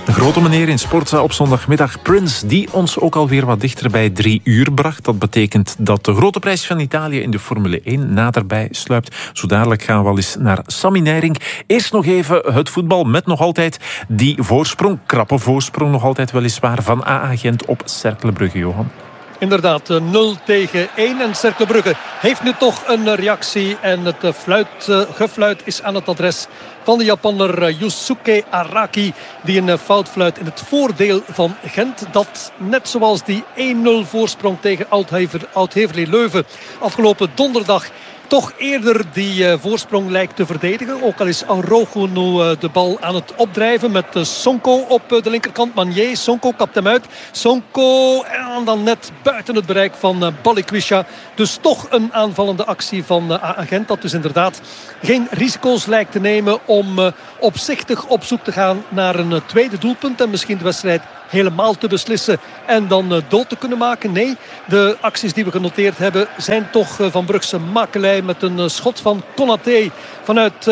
Een grote meneer in Sportza op zondagmiddag. Prince, die ons ook alweer wat dichter bij 3 uur bracht. Dat betekent dat de grote prijs van Italië in de Formule 1 naderbij sluipt. Zo dadelijk gaan we wel eens naar Sammy Nijring. Eerst nog even het voetbal met nog altijd die voorsprong. Krappe voorsprong nog altijd weliswaar van AA Gent op Cercle Brugge, Johan. Inderdaad, 0-1 en Cercle Brugge heeft nu toch een reactie. En het gefluit is aan het adres van de Japanner Yusuke Araki, die een fout fluit in het voordeel van Gent. Dat net zoals die 1-0 voorsprong tegen Oud-Heverlee Leuven afgelopen donderdag toch eerder die voorsprong lijkt te verdedigen. Ook al is Araujo nu de bal aan het opdrijven met Sonko op de linkerkant. Manier, Sonko kapt hem uit. Sonko en dan net buiten het bereik van Balikwisha. Dus toch een aanvallende actie van AA Gent. Dat dus inderdaad geen risico's lijkt te nemen om opzichtig op zoek te gaan naar een tweede doelpunt. En misschien de wedstrijd helemaal te beslissen en dan dood te kunnen maken. Nee, de acties die we genoteerd hebben zijn toch van Brugse makelij met een schot van Konaté vanuit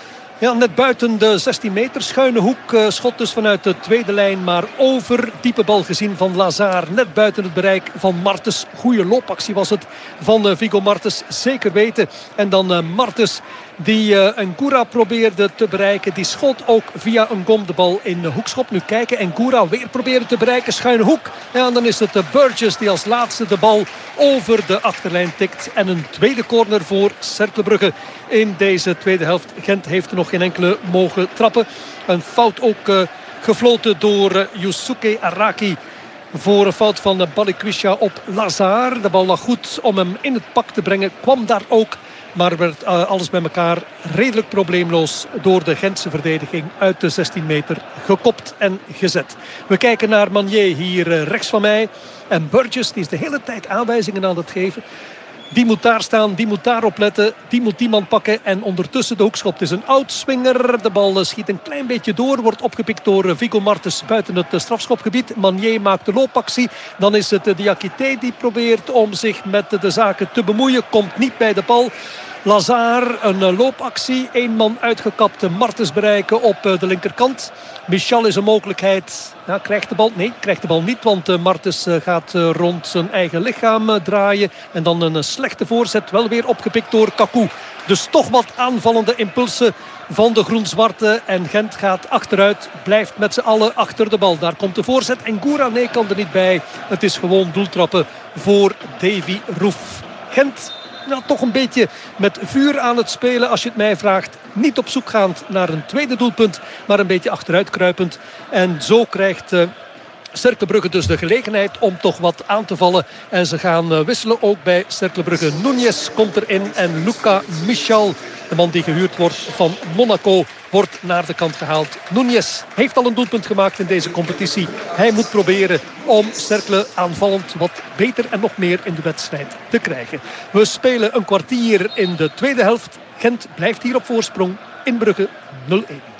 net buiten de 16 meter. Schuine hoek, schot dus vanuit de tweede lijn, maar over. Diepe bal gezien van Lazar, net buiten het bereik van Martens. Goeie loopactie was het van Viggo Martens, zeker weten. En dan Martens die Ngura probeerde te bereiken. Die schot ook via een gom de bal in de hoekschop. Nu kijken, Ngura weer probeerde te bereiken. Schuine hoek. Ja, en dan is het Burgess die als laatste de bal over de achterlijn tikt. En een tweede corner voor Cercle Brugge in deze tweede helft. Gent heeft er nog geen enkele mogen trappen. Een fout ook gefloten door Yusuke Araki voor een fout van Balikwisha op Lazar. De bal lag goed om hem in het pak te brengen. Kwam daar ook. Maar werd alles bij elkaar redelijk probleemloos door de Gentse verdediging uit de 16 meter gekopt en gezet. We kijken naar Manier hier rechts van mij. En Burgess, die is de hele tijd aanwijzingen aan het geven. Die moet daar staan, die moet daar opletten. Die moet die man pakken. En ondertussen de hoekschop. Het is een oudswinger. De bal schiet een klein beetje door. Wordt opgepikt door Viggo Martens buiten het strafschopgebied. Manier maakt de loopactie. Dan is het Diakité die probeert om zich met de zaken te bemoeien. Komt niet bij de bal. Lazar, een loopactie. 1 man uitgekapt. Martens bereiken op de linkerkant. Michal is een mogelijkheid. Ja, krijgt de bal? Nee, krijgt de bal niet. Want Martens gaat rond zijn eigen lichaam draaien. En dan een slechte voorzet. Wel weer opgepikt door Kaku. Dus toch wat aanvallende impulsen van de groen-zwarte. En Gent gaat achteruit. Blijft met z'n allen achter de bal. Daar komt de voorzet. En Ngura, nee, kan er niet bij. Het is gewoon doeltrappen voor Davy Roef. Gent toch een beetje met vuur aan het spelen als je het mij vraagt. Niet op zoek gaand naar een tweede doelpunt, maar een beetje achteruit kruipend. En zo krijgt Cercle Brugge dus de gelegenheid om toch wat aan te vallen. En ze gaan wisselen ook bij Cercle Brugge. Núñez komt erin en Luca Michal, de man die gehuurd wordt van Monaco, wordt naar de kant gehaald. Núñez heeft al een doelpunt gemaakt in deze competitie. Hij moet proberen om Cercle aanvallend wat beter en nog meer in de wedstrijd te krijgen. We spelen een kwartier in de tweede helft. Gent blijft hier op voorsprong in Brugge 0-1.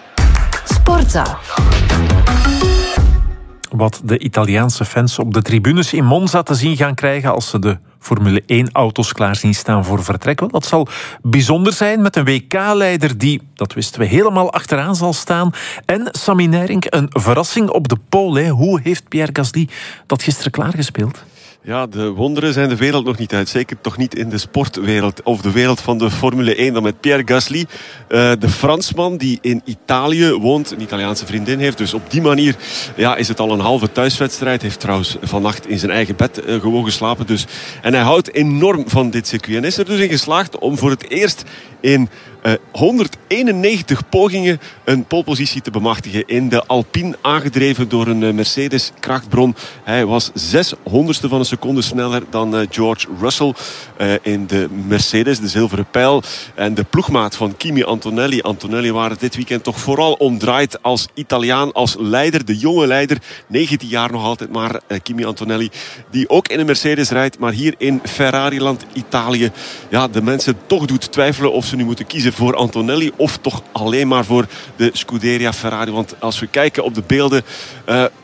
Sportza. Wat de Italiaanse fans op de tribunes in Monza te zien gaan krijgen als ze de Formule 1-auto's klaar zien staan voor vertrek. Wel, dat zal bijzonder zijn met een WK-leider die, dat wisten we, helemaal achteraan zal staan. En Sammy Nijring, een verrassing op de pole. Hoe heeft Pierre Gasly dat gisteren klaargespeeld? Ja, de wonderen zijn de wereld nog niet uit. Zeker toch niet in de sportwereld of de wereld van de Formule 1. Dan met Pierre Gasly, de Fransman die in Italië woont, een Italiaanse vriendin heeft. Dus op die manier is het al een halve thuiswedstrijd. Heeft trouwens vannacht in zijn eigen bed gewoon geslapen. Dus. En hij houdt enorm van dit circuit. En is er dus in geslaagd om voor het eerst in 191 pogingen een polepositie te bemachtigen in de Alpine, aangedreven door een Mercedes krachtbron. Hij was 600ste van een seconde sneller dan George Russell in de Mercedes, de zilveren pijl. En de ploegmaat van Kimi Antonelli. Antonelli waar het dit weekend toch vooral om draait als Italiaan, als leider, de jonge leider. 19 jaar nog altijd maar, Kimi Antonelli, die ook in een Mercedes rijdt, maar hier in Ferrariland, Italië, de mensen toch doet twijfelen of ze nu moeten kiezen voor Antonelli of toch alleen maar voor de Scuderia Ferrari. Want als we kijken op de beelden,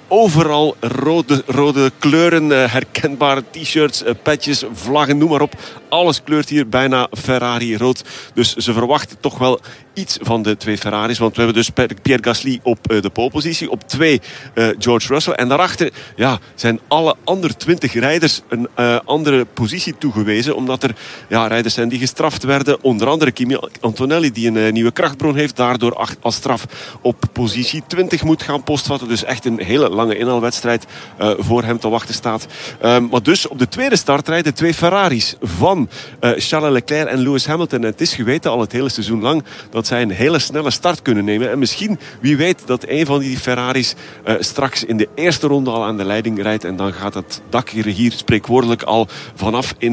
overal rode kleuren, herkenbare t-shirts, petjes, vlaggen, noem maar op. Alles kleurt hier bijna Ferrari rood. Dus ze verwachten toch wel iets van de twee Ferraris. Want we hebben dus Pierre Gasly op de polepositie. Op 2 George Russell. En daarachter zijn alle andere 20 rijders een andere positie toegewezen. Omdat er rijders zijn die gestraft werden. Onder andere Kimi Antonelli die een nieuwe krachtbron heeft. Daardoor als straf op positie 20 moet gaan postvatten. Dus echt een hele lange inhaalwedstrijd voor hem te wachten staat. Maar dus op de tweede start rijden 2 Ferraris van Charles Leclerc en Lewis Hamilton. En het is geweten al het hele seizoen lang dat zij een hele snelle start kunnen nemen. En misschien, wie weet, dat een van die Ferraris straks in de eerste ronde al aan de leiding rijdt. En dan gaat het dak hier spreekwoordelijk al vanaf in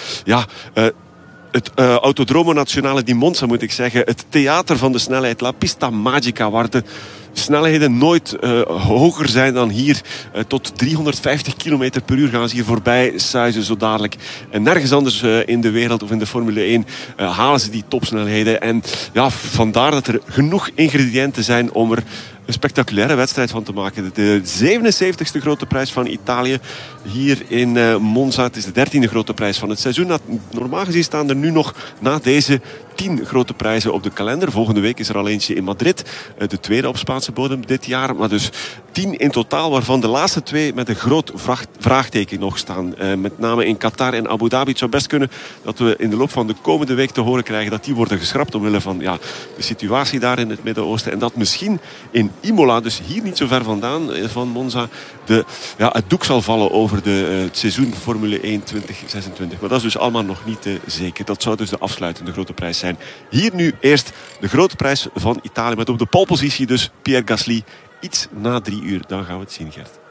het Autodromo Nazionale di Monza, moet ik zeggen. Het theater van de snelheid, La Pista Magica, waar de snelheden nooit hoger zijn dan hier. Tot 350 km per uur gaan ze hier voorbij suizen zo dadelijk. En nergens anders in de wereld of in de Formule 1 halen ze die topsnelheden. En vandaar dat er genoeg ingrediënten zijn om er een spectaculaire wedstrijd van te maken. De 77ste grote prijs van Italië hier in Monza. Het is de 13e grote prijs van het seizoen. Normaal gezien staan er nu nog na deze 10 grote prijzen op de kalender. Volgende week is er al eentje in Madrid. De tweede op Spaanse bodem dit jaar. Maar dus 10 in totaal, waarvan de laatste 2 met een groot vraagteken nog staan. Met name in Qatar en Abu Dhabi. Het zou best kunnen dat we in de loop van de komende week te horen krijgen dat die worden geschrapt omwille van de situatie daar in het Midden-Oosten. En dat misschien in Imola, dus hier niet zo ver vandaan van Monza, het doek zal vallen over het seizoen Formule 1 2026. Maar dat is dus allemaal nog niet zeker. Dat zou dus de afsluitende grote prijs zijn. Hier nu eerst de grote prijs van Italië met op de polepositie dus Pierre Gasly. Iets na 3 uur, dan gaan we het zien, Gert.